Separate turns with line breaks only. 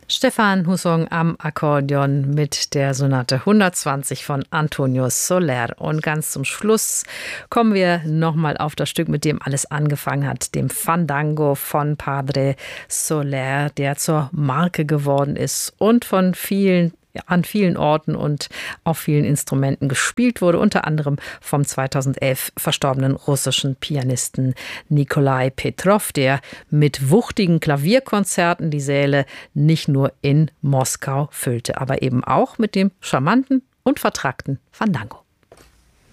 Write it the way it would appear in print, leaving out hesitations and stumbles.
Stefan Husong am Akkordeon mit der Sonate 120 von Antonio Soler. Und ganz zum Schluss kommen wir nochmal auf das Stück, mit dem alles angefangen hat, dem Fandango von Padre Soler, der zur Marke geworden ist und an vielen Orten und auf vielen Instrumenten gespielt wurde, unter anderem vom 2011 verstorbenen russischen Pianisten Nikolai Petrov, der mit wuchtigen Klavierkonzerten die Säle nicht nur in Moskau füllte, aber eben auch mit dem charmanten und vertrackten Fandango.